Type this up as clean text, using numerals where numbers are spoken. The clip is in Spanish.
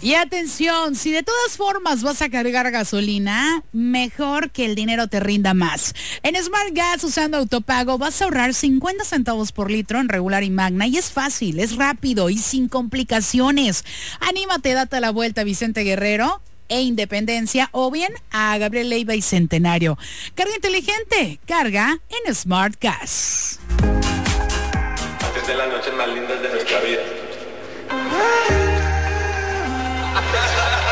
Y atención, si de todas formas vas a cargar gasolina, mejor que el dinero te rinda más. En Smart Gas, usando autopago, vas a ahorrar 50 centavos por litro en regular y magna, y es fácil, es rápido y sin complicaciones. Anímate, date la vuelta a Vicente Guerrero e Independencia, o bien a Gabriel Leiva y Centenario. Carga inteligente, carga en Smart Gas. Es de las noches más lindas de nuestra vida.